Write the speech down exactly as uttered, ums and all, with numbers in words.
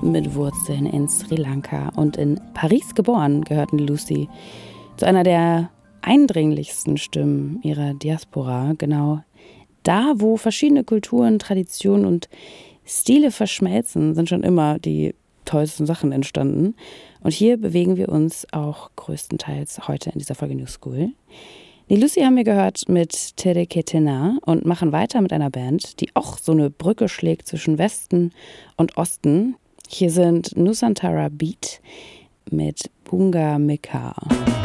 mit Wurzeln in Sri Lanka und in Paris geboren, gehörten Lucy zu einer der eindringlichsten Stimmen ihrer Diaspora, genau da, wo verschiedene Kulturen, Traditionen und Stile verschmelzen, sind schon immer die tollsten Sachen entstanden. Und hier bewegen wir uns auch größtenteils heute in dieser Folge New School. Die Lucy haben wir gehört mit Tere Ketena und machen weiter mit einer Band, die auch so eine Brücke schlägt zwischen Westen und Osten. Hier sind Nusantara Beat mit Bunga Meka.